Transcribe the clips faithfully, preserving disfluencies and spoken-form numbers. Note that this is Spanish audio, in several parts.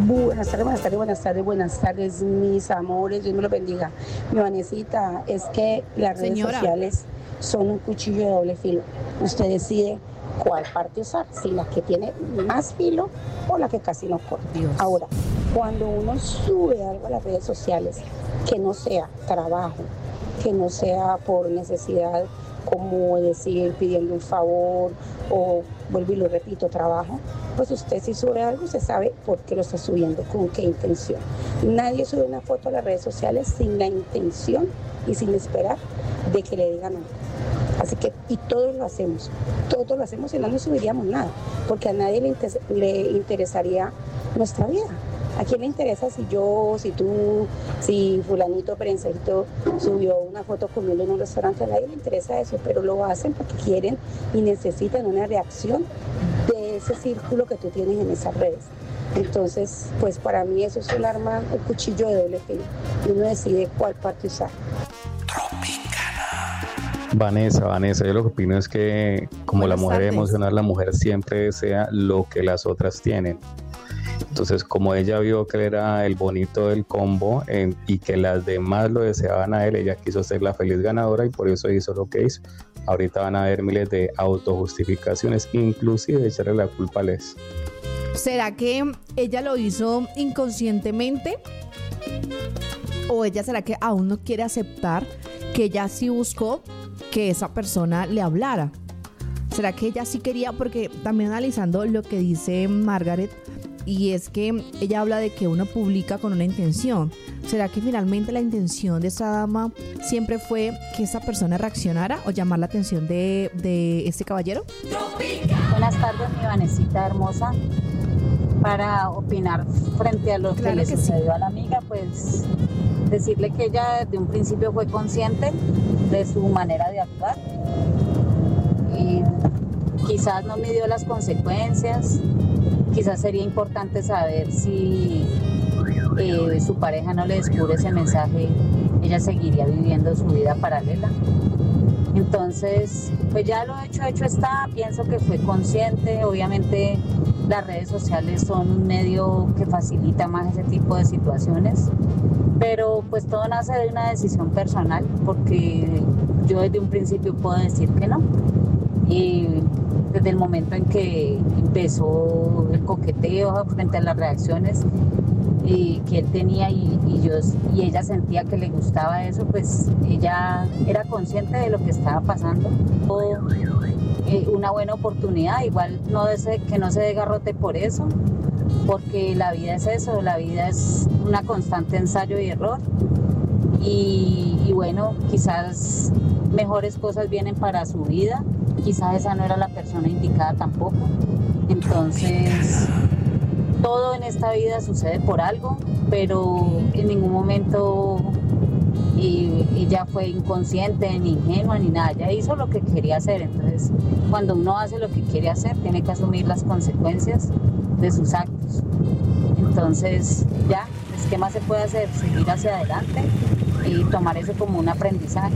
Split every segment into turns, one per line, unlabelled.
Buenas tardes, buenas tardes, buenas tardes, buenas tardes, mis amores, Dios me los bendiga. Mi Vanesita, es que las redes
Señora.
sociales son un cuchillo de doble filo. Usted decide cuál parte usar, si la que tiene más filo o la que casi no corta.
Dios.
Ahora, cuando uno sube algo a las redes sociales, que no sea trabajo, que no sea por necesidad, como decir, pidiendo un favor o, vuelvo y lo repito, trabajo, pues usted si sube algo, usted sabe por qué lo está subiendo, con qué intención. Nadie sube una foto a las redes sociales sin la intención y sin esperar de que le digan algo. Así que, y todos lo hacemos, todos lo hacemos y no nos subiríamos nada, porque a nadie le, inter- le interesaría nuestra vida. ¿A quién le interesa si yo, si tú, si fulanito, perencito subió una foto comiendo en un restaurante? A nadie le interesa eso, pero lo hacen porque quieren y necesitan una reacción de ese círculo que tú tienes en esas redes. Entonces, pues para mí eso es un arma, un cuchillo de doble filo. Y uno decide cuál parte usar.
Vanessa, Vanessa, yo lo que opino es que como
Buenas
la mujer
tardes.
emocional, la mujer siempre desea lo que las otras tienen. Entonces, como ella vio que él era el bonito del combo en- y que las demás lo deseaban a él, ella quiso ser la feliz ganadora y por eso hizo lo que hizo. Ahorita van a haber miles de autojustificaciones, inclusive echarle la culpa a Les.
¿Será que ella lo hizo inconscientemente? ¿O ella será que aún no quiere aceptar que ella sí buscó que esa persona le hablara? ¿Será que ella sí quería? Porque también analizando lo que dice Margaret, y es que ella habla de que uno publica con una intención. ¿Será que finalmente la intención de esa dama siempre fue que esa persona reaccionara o llamar la atención de, de este caballero?
Buenas tardes, mi Vanesita hermosa. Para opinar frente a lo
Claro
que le
que sí.
sucedió a la amiga, pues decirle que ella desde un principio fue consciente de su manera de actuar. Y quizás no midió las consecuencias. Quizás sería importante saber si eh, su pareja no le descubre ese mensaje, ella seguiría viviendo su vida paralela. Entonces, pues ya lo hecho, hecho está, pienso que fue consciente. Obviamente las redes sociales son un medio que facilita más ese tipo de situaciones, pero pues todo nace de una decisión personal, porque yo desde un principio puedo decir que no. Y desde el momento en que empezó el coqueteo frente a las reacciones y que él tenía y, y yo y ella sentía que le gustaba eso, pues ella era consciente de lo que estaba pasando. O, eh, una buena oportunidad, igual no dese, que no se dé garrote por eso, porque la vida es eso, la vida es una constante ensayo y error. Y, y bueno, quizás mejores cosas vienen para su vida, quizás esa no era la persona indicada tampoco. Entonces, todo en esta vida sucede por algo, pero en ningún momento y ella fue inconsciente, ni ingenua, ni nada. Ella hizo lo que quería hacer. Entonces, cuando uno hace lo que quiere hacer, tiene que asumir las consecuencias de sus actos. Entonces, ya, pues, ¿qué más se puede hacer? Seguir hacia adelante y tomar eso como un aprendizaje.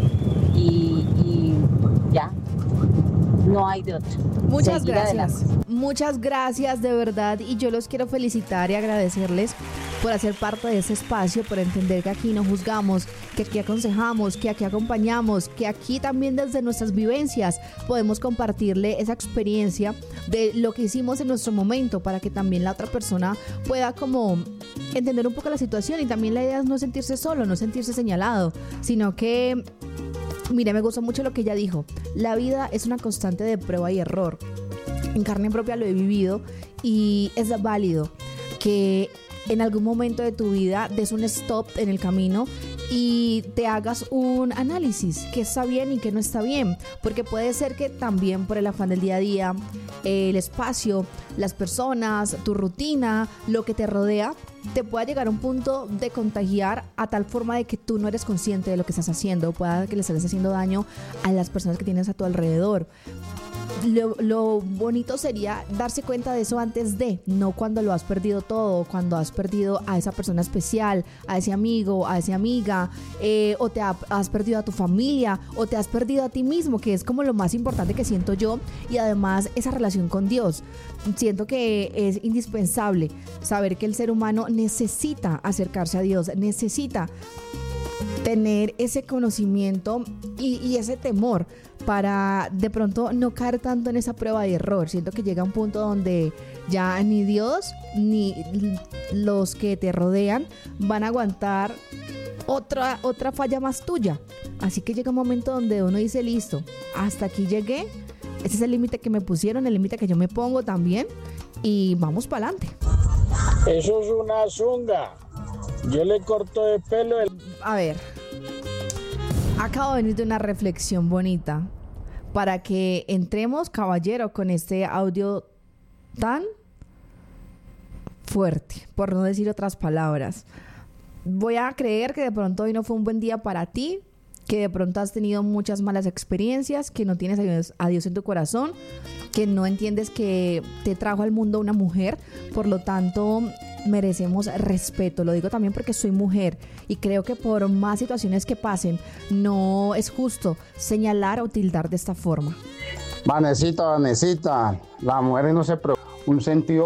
Y, y ya, no hay de otro.
Muchas
Seguir
gracias,
adelante.
muchas gracias de verdad, y yo los quiero felicitar y agradecerles por hacer parte de ese espacio, por entender que aquí no juzgamos, que aquí aconsejamos, que aquí acompañamos, que aquí también desde nuestras vivencias podemos compartirle esa experiencia de lo que hicimos en nuestro momento para que también la otra persona pueda como entender un poco la situación. Y también la idea es no sentirse solo, no sentirse señalado, sino que... Mire, me gustó mucho lo que ella dijo. La vida es una constante de prueba y error. En carne propia lo he vivido y es válido que en algún momento de tu vida des un stop en el camino y te hagas un análisis, qué está bien y qué no está bien, porque puede ser que también por el afán del día a día, el espacio, las personas, tu rutina, lo que te rodea, te pueda llegar a un punto de contagiar a tal forma de que tú no eres consciente de lo que estás haciendo, pueda que le estés haciendo daño a las personas que tienes a tu alrededor. lo, lo bonito sería darse cuenta de eso antes de, no cuando lo has perdido todo, cuando has perdido a esa persona especial, a ese amigo, a esa amiga, eh, o te ha, has perdido a tu familia, o te has perdido a ti mismo, que es como lo más importante que siento yo, y además esa relación con Dios. Siento que es indispensable saber que el ser humano necesita acercarse a Dios, necesita tener ese conocimiento y, y ese temor para de pronto no caer tanto en esa prueba de error. Siento que llega un punto donde ya ni Dios ni los que te rodean van a aguantar otra, otra falla más tuya. Así que llega un momento donde uno dice, listo, hasta aquí llegué, ese es el límite que me pusieron, el límite que yo me pongo también, y vamos para adelante.
Eso es una zunga. Yo le corto de pelo el...
A ver, acabo de venir de una reflexión bonita para que entremos, caballero, con este audio tan fuerte, por no decir otras palabras. Voy a creer que de pronto hoy no fue un buen día para ti, que de pronto has tenido muchas malas experiencias, que no tienes a Dios, a Dios en tu corazón, que no entiendes que te trajo al mundo una mujer, por lo tanto merecemos respeto. Lo digo también porque soy mujer y creo que por más situaciones que pasen no es justo señalar o tildar de esta forma.
Vanesita, Vanesita, las mujeres no se preocupan, un sentido